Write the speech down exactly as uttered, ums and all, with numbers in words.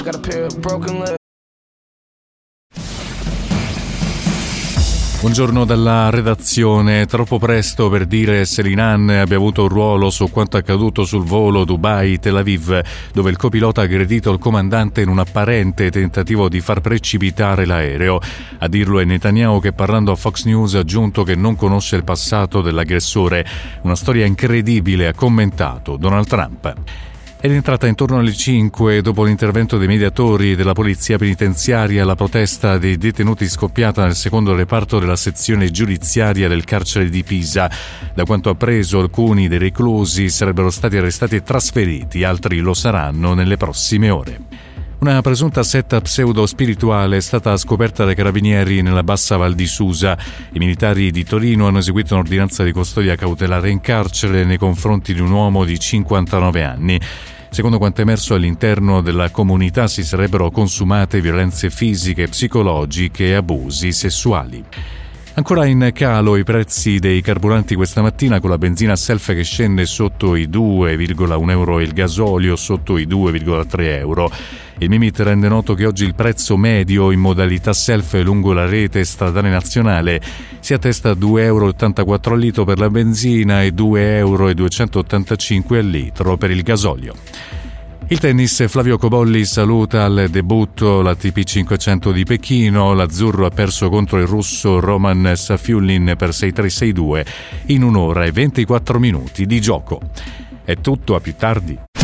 Got a pair of broken legs. Buongiorno dalla redazione. Troppo presto per dire se l'I N A N abbia avuto un ruolo su quanto accaduto sul volo Dubai-Tel Aviv, dove il copilota ha aggredito il comandante in un apparente tentativo di far precipitare l'aereo. A dirlo è Netanyahu, che parlando a Fox News ha aggiunto che non conosce il passato dell'aggressore. Una storia incredibile, ha commentato Donald Trump. È entrata intorno alle cinque dopo l'intervento dei mediatori della polizia penitenziaria. La protesta dei detenuti scoppiata nel secondo reparto della sezione giudiziaria del carcere di Pisa. Da quanto appreso, alcuni dei reclusi sarebbero stati arrestati e trasferiti, altri lo saranno nelle prossime ore. Una presunta setta pseudo-spirituale è stata scoperta dai carabinieri nella bassa Val di Susa. I militari di Torino hanno eseguito un'ordinanza di custodia cautelare in carcere nei confronti di un uomo di cinquantanove anni. Secondo quanto emerso, all'interno della comunità si sarebbero consumate violenze fisiche, psicologiche e abusi sessuali. Ancora in calo i prezzi dei carburanti questa mattina, con la benzina self che scende sotto i due virgola uno euro e il gasolio sotto i due virgola tre euro. Il Mimit rende noto che oggi il prezzo medio in modalità self lungo la rete stradale nazionale si attesta a due virgola ottantaquattro euro al litro per la benzina e due virgola duecentottantacinque euro al litro per il gasolio. Il tennis, Flavio Cobolli saluta al debutto l'A T P cinquecento di Pechino. L'azzurro ha perso contro il russo Roman Safiullin per sei tre sei due in un'ora e ventiquattro minuti di gioco. È tutto, a più tardi.